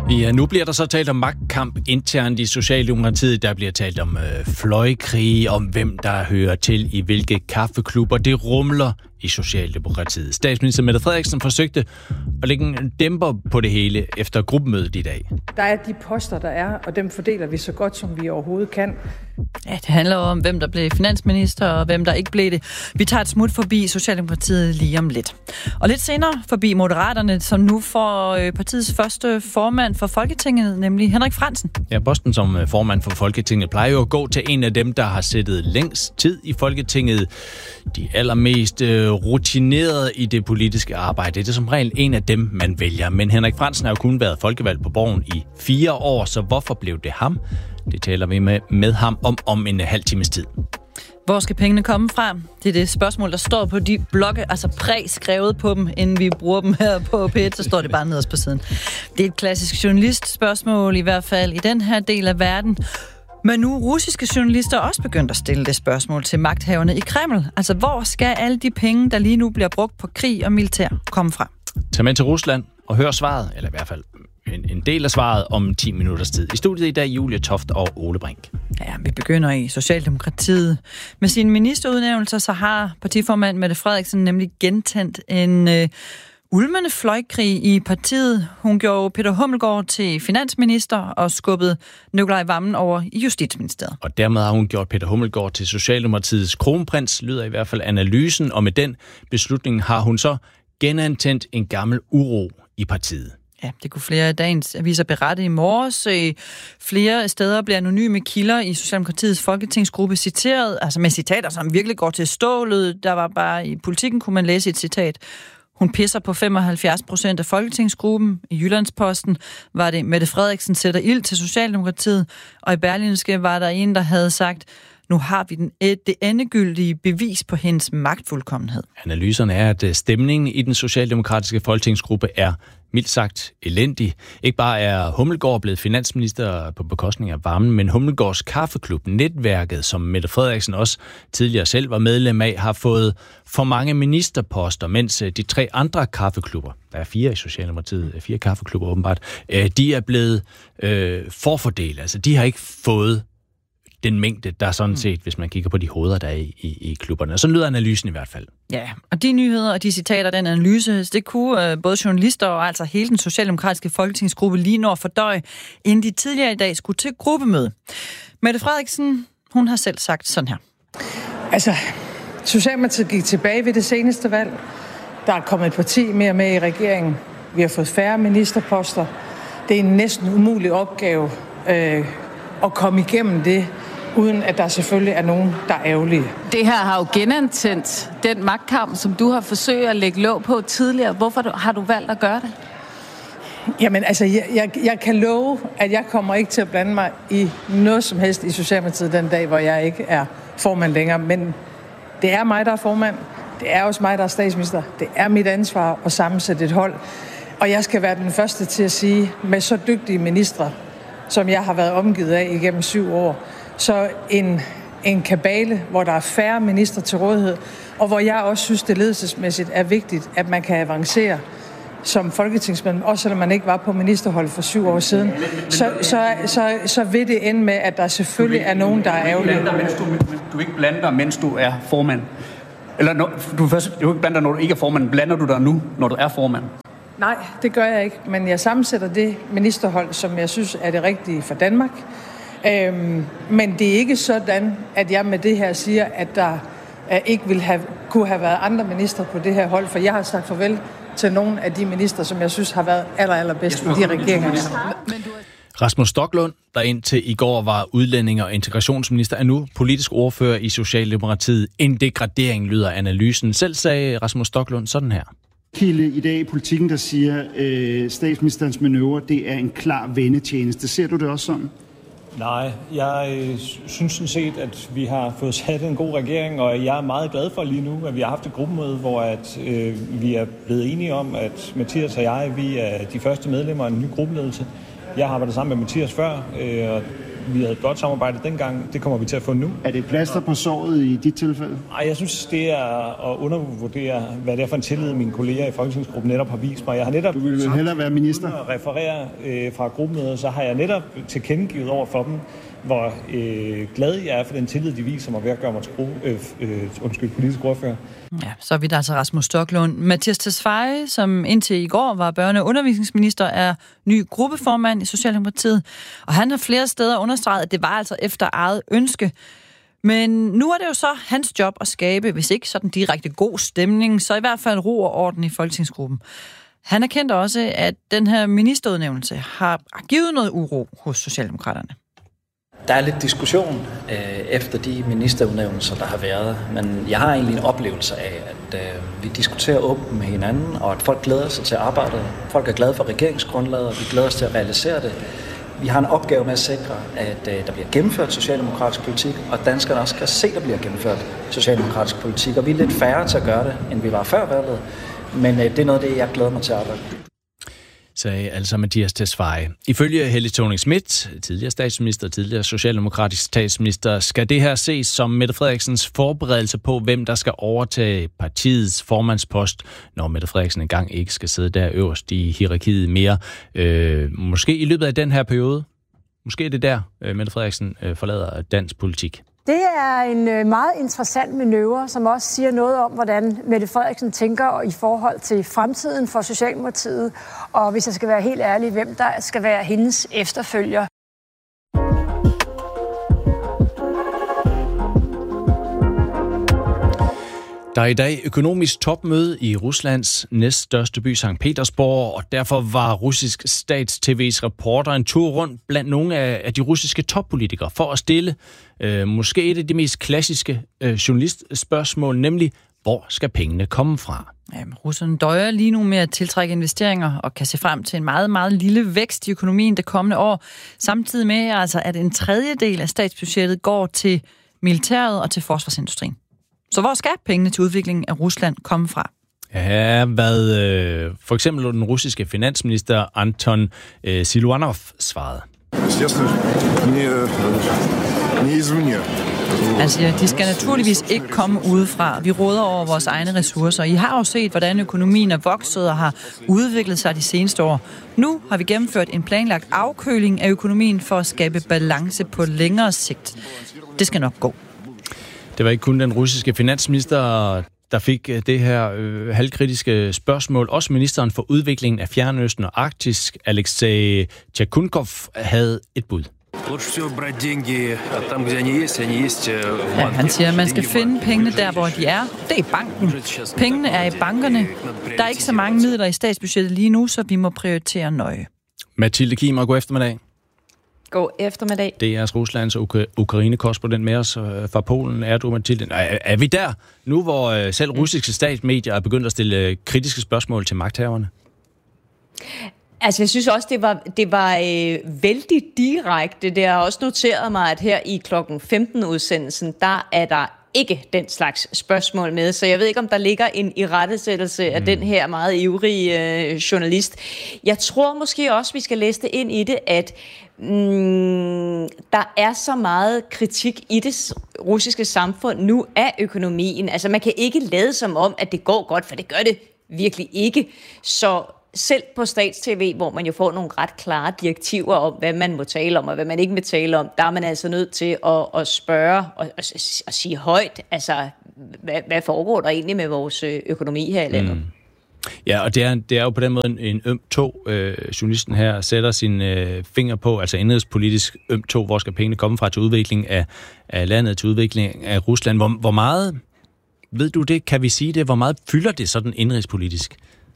Ja, nu bliver der så talt om magtkamp internt i Socialdemokratiet. Der bliver talt om fløjkrige, om hvem der hører til i hvilke kaffeklubber. Det rumler i Socialdemokratiet. Statsminister Mette Frederiksen forsøgte at lægge en dæmper på det hele efter gruppemødet i dag. Der er de poster, der er, og dem fordeler vi så godt, som vi overhovedet kan. Ja, det handler om, hvem der blev finansminister, og hvem der ikke blev det. Vi tager et smut forbi Socialdemokratiet lige om lidt. Og lidt senere forbi Moderaterne, som nu får partiets første formand for Folketinget, nemlig Henrik Frandsen. Ja, posten som formand for Folketinget plejer jo at gå til en af dem, der har siddet længst tid i Folketinget. De allermest rutinerede i det politiske arbejde. Det er som regel en af dem, man vælger. Men Henrik Frandsen har jo kun været folkevalgt på Borgen i 4 år, så hvorfor blev det ham? Det taler vi med ham om en halv times tid. Hvor skal pengene komme fra? Det er det spørgsmål, der står på de blokke, altså præskrevet på dem, inden vi bruger dem her på P1, så står det bare nederst på siden. Det er et klassisk journalistspørgsmål, i hvert fald i den her del af verden. Men nu er russiske journalister også begyndt at stille det spørgsmål til magthaverne i Kreml. Altså, hvor skal alle de penge, der lige nu bliver brugt på krig og militær, komme fra? Tag med til Rusland og hør svaret, eller i hvert fald en del af svaret om 10 minutters tid. I studiet i dag Julie Toft og Ole Brink. Ja, vi begynder i Socialdemokratiet. Med sine ministerudnævnelser, så har partiformand Mette Frederiksen nemlig gentændt en ulmende fløjkrig i partiet. Hun gjorde Peter Hummelgaard til finansminister og skubbede Nicolai Wammen over i Justitsministeriet. Og dermed har hun gjort Peter Hummelgaard til Socialdemokratiets kronprins, lyder i hvert fald analysen, og med den beslutning har hun så genantændt en gammel uro i partiet. Ja, det kunne flere af dagens aviser berette i morges. Flere steder bliver anonyme kilder i Socialdemokratiets folketingsgruppe citeret, altså med citater, som virkelig går til stålet. Der var bare i Politikken, kunne man læse et citat. Hun pisser på 75% af folketingsgruppen. I Jyllandsposten var det Mette Frederiksen sætter ild til Socialdemokratiet, og i Berlingske var der en, der havde sagt, nu har vi det endegyldige bevis på hendes magtfuldkommenhed. Analyserne er, at stemningen i den socialdemokratiske folketingsgruppe er mildt sagt elendig. Ikke bare er Hummelgaard blevet finansminister på bekostning af Wammen, men Hummelgaards kaffeklub, netværket, som Mette Frederiksen også tidligere selv var medlem af, har fået for mange ministerposter, mens de 3 andre kaffeklubber, der er 4 i Socialdemokratiet, 4 kaffeklubber åbenbart, de er blevet forfordelt. Altså, de har ikke fået den mængde, der sådan set, hvis man kigger på de hoveder, der er i klubberne. Og så lyder analysen i hvert fald. Ja, og de nyheder og de citater, den analyse, det kunne både journalister og altså hele den socialdemokratiske folketingsgruppe lige når fordøje, inden de tidligere i dag skulle til gruppemøde. Mette Frederiksen, hun har selv sagt sådan her. Altså, Socialdemokratiet gik tilbage ved det seneste valg. Der er kommet et parti mere med i regeringen. Vi har fået færre ministerposter. Det er en næsten umulig opgave at komme igennem det, uden at der selvfølgelig er nogen, der er ærgerlige. Det her har jo genantændt den magtkamp, som du har forsøgt at lægge låg på tidligere. Hvorfor har du valgt at gøre det? Jamen altså, jeg kan love, at jeg kommer ikke til at blande mig i noget som helst i Socialdemokratiet den dag, hvor jeg ikke er formand længere. Men det er mig, der er formand. Det er også mig, der er statsminister. Det er mit ansvar at sammensætte et hold. Og jeg skal være den første til at sige, med så dygtige ministre, som jeg har været omgivet af igennem 7 år, så en kabale, hvor der er færre minister til rådighed, og hvor jeg også synes, det ledelsesmæssigt er vigtigt, at man kan avancere som folketingsmedlem, også selvom man ikke var på ministerhold for 7 år siden, så vil det ende med, at der selvfølgelig er nogen, der er ærgerlige. Du ikke blander, mens du er formand. Eller du ikke blander, når du ikke er formand. Blander du dig nu, når du er formand? Nej, det gør jeg ikke, men jeg sammensætter det ministerhold, som jeg synes er det rigtige for Danmark. Men det er ikke sådan, at jeg med det her siger, at der ikke kunne have været andre ministre på det her hold, for jeg har sagt farvel til nogle af de ministre, som jeg synes har været allerbedst i de regeringer. Rasmus Stoklund, der indtil i går var udlændinge- og integrationsminister, er nu politisk ordfører i Socialdemokratiet. En degradering lyder analysen. Selv sagde Rasmus Stoklund sådan her. Kilde i dag i Politikken, der siger, statsministerens manøvre, det er en klar vennetjeneste. Ser du det også sådan? Nej, jeg synes sådan set, at vi har fået sat en god regering, og jeg er meget glad for lige nu, at vi har haft et gruppemøde, hvor vi er blevet enige om, at Mathias og jeg, vi er de første medlemmer af en ny gruppeledelse. Jeg har arbejdet sammen med Mathias før, og vi havde et godt samarbejde dengang. Det kommer vi til at få nu. Er det plaster på såret i dit tilfælde? Ej, jeg synes, det er at undervurdere, hvad det er for en tillid, mine kolleger i Folketingsgruppen netop har vist mig. Jeg har netop... Du vil hellere være minister? Uden at referere fra gruppemøder, så har jeg netop tilkendegivet over for dem, hvor glad jeg er for den tillid, de viser mig ved at gøre mig til politisk ordfører. Ja, så er vi der altså Rasmus Stoklund. Mattias Tesfaye, som indtil i går var børne- og undervisningsminister, er ny gruppeformand i Socialdemokratiet, og han har flere steder understreget, at det var altså efter eget ønske. Men nu er det jo så hans job at skabe, hvis ikke sådan direkte god stemning, så i hvert fald ro og orden i folketingsgruppen. Han erkendte også, at den her ministerudnævnelse har givet noget uro hos Socialdemokraterne. Der er lidt diskussion efter de ministerudnævnelser, der har været, men jeg har egentlig en oplevelse af, at vi diskuterer åbent med hinanden, og at folk glæder sig til arbejdet. Folk er glade for regeringsgrundlaget, og vi glæder os til at realisere det. Vi har en opgave med at sikre, at der bliver gennemført socialdemokratisk politik, og danskerne også kan se, at der bliver gennemført socialdemokratisk politik, og vi er lidt færre til at gøre det, end vi var før valget, men det er noget af det, jeg glæder mig til at arbejde. Sagde altså Mattias Tesfaye. Ifølge Helle Thorning-Schmidt, tidligere statsminister og tidligere socialdemokratisk statsminister, skal det her ses som Mette Frederiksens forberedelse på, hvem der skal overtage partiets formandspost, når Mette Frederiksen engang ikke skal sidde der øverst i hierarkiet mere. Måske i løbet af den her periode. Måske er det der, Mette Frederiksen forlader dansk politik. Det er en meget interessant manøvre, som også siger noget om, hvordan Mette Frederiksen tænker i forhold til fremtiden for Socialdemokratiet, og hvis jeg skal være helt ærlig, hvem der skal være hendes efterfølger. Der er i dag økonomisk topmøde i Ruslands næststørste by, Sankt Petersborg, og derfor var russisk stats-TV's reporter en tur rundt blandt nogle af de russiske toppolitikere for at stille måske et af de mest klassiske journalistspørgsmål, nemlig hvor skal pengene komme fra? Jamen, russerne døjer lige nu med at tiltrække investeringer og kan se frem til en meget, meget lille vækst i økonomien det kommende år, samtidig med altså, at en tredjedel af statsbudgettet går til militæret og til forsvarsindustrien. Så hvor skal pengene til udviklingen af Rusland komme fra? Ja, hvad for eksempel den russiske finansminister Anton Siluanov svarede. Altså, de skal naturligvis ikke komme udefra. Vi råder over vores egne ressourcer. I har jo set, hvordan økonomien er vokset og har udviklet sig de seneste år. Nu har vi gennemført en planlagt afkøling af økonomien for at skabe balance på længere sigt. Det skal nok gå. Det var ikke kun den russiske finansminister, der fik det her halvkritiske spørgsmål. Også ministeren for udviklingen af Fjernøsten og Arktis, Alexei Tjakunkov, havde et bud. Ja, han siger, at man skal finde pengene der, hvor de er. Det er banken. Pengene er i bankerne. Der er ikke så mange midler i statsbudgettet lige nu, så vi må prioritere nøje. Mathilde Kimmer, god eftermiddag. God eftermiddag. Det er Ruslands Ukraine-korrespondent med os fra Polen. Er du, Mathilde? Er vi der nu, hvor selv russiske statsmedier er begyndt at stille kritiske spørgsmål til magthaverne? Altså, jeg synes også, det var vældig direkte. Det har også noteret mig, at her i klokken 15-udsendelsen, der er der ikke den slags spørgsmål med. Så jeg ved ikke, om der ligger en irettesættelse af den her meget ivrige journalist. Jeg tror måske også, vi skal læse det ind i det, at der er så meget kritik i det russiske samfund nu af økonomien. Altså, man kan ikke lade som om, at det går godt, for det gør det virkelig ikke. Så selv på stats-TV, hvor man jo får nogle ret klare direktiver om, hvad man må tale om, og hvad man ikke må tale om, der er man altså nødt til at spørge og sige højt, altså, hvad foregår der egentlig med vores økonomi her i landet? Ja, og det er jo på den måde en øm tå. Journalisten her sætter sin finger på, altså indrigspolitisk øm tå, hvor skal pengene komme fra til udvikling af landet, til udvikling af Rusland. Hvor meget, ved du det, kan vi sige det, hvor meget fylder det sådan indrigspolitisk?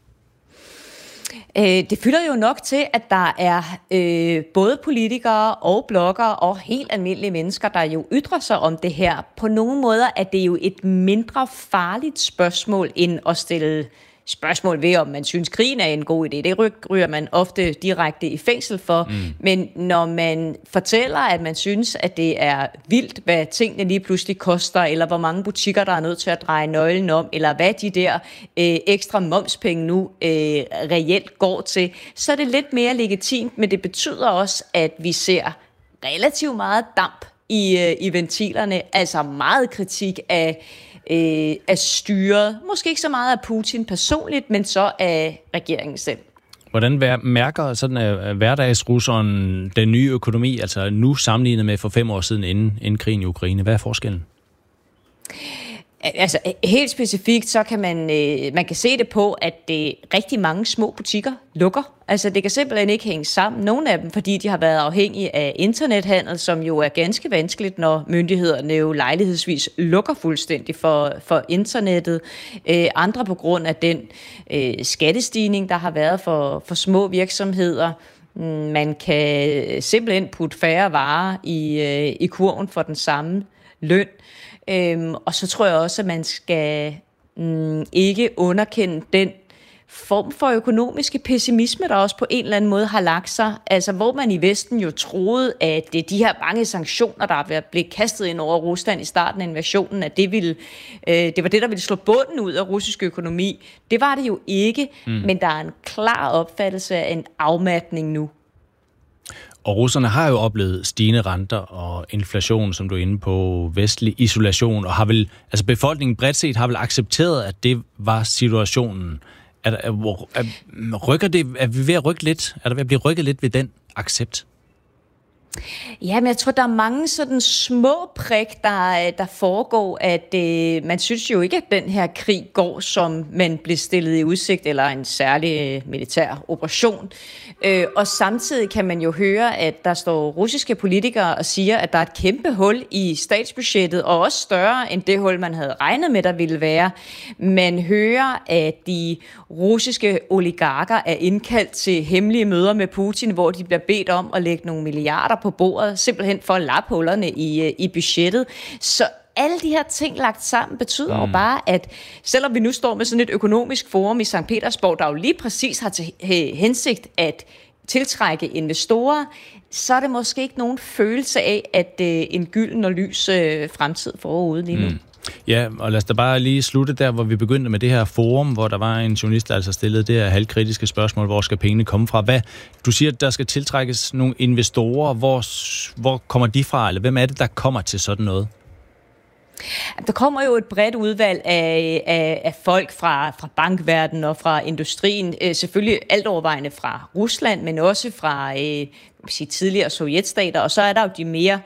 Det fylder jo nok til, at der er både politikere og bloggere og helt almindelige mennesker, der jo ytrer sig om det her. På nogle måder er det jo et mindre farligt spørgsmål, end at stille spørgsmål ved, om man synes, krigen er en god idé. Det ryger man ofte direkte i fængsel for. Men når man fortæller, at man synes, at det er vildt, hvad tingene lige pludselig koster, eller hvor mange butikker, der er nødt til at dreje nøglen om, eller hvad de der ekstra momspenge nu reelt går til, så er det lidt mere legitimt, men det betyder også, at vi ser relativt meget damp i ventilerne, altså meget kritik af styret, måske ikke så meget af Putin personligt, men så af regeringen selv. Hvordan mærker sådan hverdagsrusseren den nye økonomi, altså nu sammenlignet med for 5 år siden inden krigen i Ukraine? Hvad er forskellen? Altså helt specifikt, så kan man kan se det på, at rigtig mange små butikker lukker. Altså det kan simpelthen ikke hænge sammen. Nogle af dem, fordi de har været afhængige af internethandel, som jo er ganske vanskeligt, når myndighederne jo lejlighedsvis lukker fuldstændig for internettet. Andre på grund af den skattestigning, der har været for små virksomheder. Man kan simpelthen putte færre varer i kurven for den samme løn. Og så tror jeg også, at man skal ikke underkende den form for økonomiske pessimisme, der også på en eller anden måde har lagt sig. Altså hvor man i Vesten jo troede, at de her mange sanktioner, der blev kastet ind over Rusland i starten af invasionen, at det var det, der ville slå bunden ud af russisk økonomi. Det var det jo ikke, men der er en klar opfattelse af en afmatning nu. Og russerne har jo oplevet stigende renter og inflation, som du er inde på, vestlig isolation, og har vel, altså befolkningen bredt set har vel accepteret, at det var situationen. Er vi ved at rykke lidt? Er der ved at blive rykket lidt ved den accept? Ja, men jeg tror, der er mange sådan små prik, der foregår, at man synes jo ikke, at den her krig går, som man blev stillet i udsigt, eller en særlig militær operation. Og samtidig kan man jo høre, at der står russiske politikere og siger, at der er et kæmpe hul i statsbudgettet, og også større end det hul, man havde regnet med, der ville være. Man hører, at de russiske oligarker er indkaldt til hemmelige møder med Putin, hvor de bliver bedt om at lægge nogle milliarder på bordet, simpelthen for at lappe hullerne i budgettet. Så alle de her ting lagt sammen betyder jo bare, at selvom vi nu står med sådan et økonomisk forum i Sankt Petersborg, der jo lige præcis har til hensigt at tiltrække investorer, så er det måske ikke nogen følelse af, at en gylden og lys fremtid forude lige nu. Ja, og lad os da bare lige slutte der, hvor vi begyndte med det her forum, hvor der var en journalist, der altså stillede det her halvkritiske spørgsmål, hvor skal pengene komme fra? Du siger, at der skal tiltrækkes nogle investorer. Hvor kommer de fra, eller hvem er det, der kommer til sådan noget? Der kommer jo et bredt udvalg af folk fra bankverdenen og fra industrien, selvfølgelig alt overvejende fra Rusland, men også fra tidligere sovjetstater, og så er der jo de mere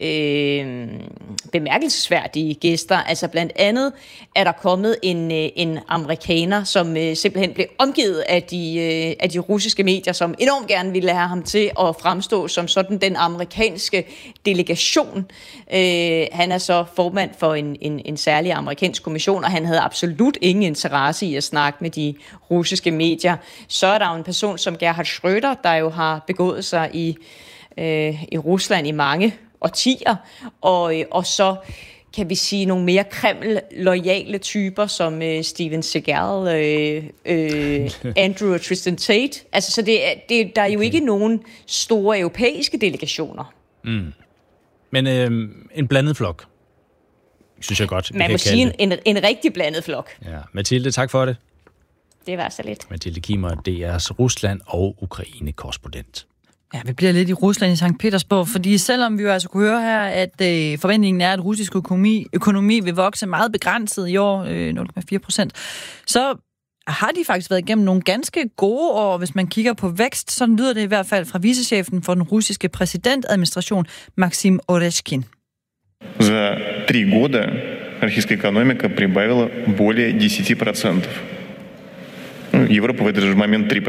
bemærkelsesværdige gæster. Altså blandt andet er der kommet en amerikaner, som simpelthen blev omgivet af de russiske medier, som enormt gerne ville have ham til at fremstå som sådan den amerikanske delegation. Han er så formand for en særlig amerikansk kommission, og han havde absolut ingen interesse i at snakke med de russiske medier. Så er der jo en person som Gerhard Schröder, der jo har begået sig i Rusland i mange årtier, og så kan vi sige nogle mere Kreml-loyale typer som Steven Seagal, Andrew og Tristan Tate. Altså, så der er jo ikke nogen store europæiske delegationer. Men en blandet flok, synes jeg godt. Man må sige en rigtig blandet flok. Ja. Mathilde, tak for det. Det var så lidt. Mathilde Kimer, DR's Rusland- og Ukraine-korrespondent. Ja, vi bliver lidt i Rusland i Sankt Petersborg, fordi selvom vi jo altså kunne høre her, at forventningen er, at russisk økonomi vil vokse meget begrænset i år, 0,4%, så har de faktisk været igennem nogle ganske gode år, hvis man kigger på vækst. Sådan lyder det i hvert fald fra vicechefen for den russiske præsidentadministration, Maxim Oreshkin. За 3 года российская экономика прибавила более 10%. Европа в этот же момент 3%.